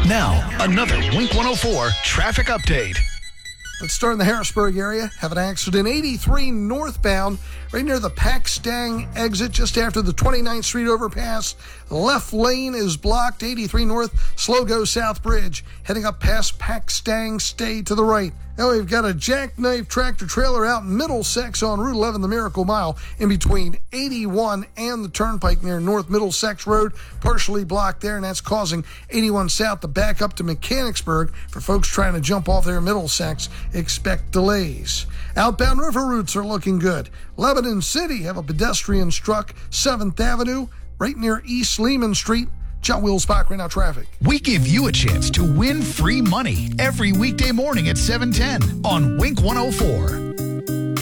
Now, another Wink 104 traffic update. Let's start in the Harrisburg area. Have an accident 83 northbound right near the Paxtang exit just after the 29th Street overpass. Left lane is blocked. 83 north, slow go south bridge. Heading up past Paxtang, stay to the right. Now we've got a jackknife tractor trailer out in Middlesex on Route 11, the Miracle Mile, in between 81 and the Turnpike near North Middlesex Road, partially blocked there, and that's causing 81 south to back up to Mechanicsburg. For folks trying to jump off there in Middlesex, expect delays. Outbound river routes are looking good. Lebanon City have a pedestrian struck 7th Avenue right near East Lehman Street. John Wills Park right now traffic. We give you a chance to win free money every weekday morning at 7:10 on Wink 104.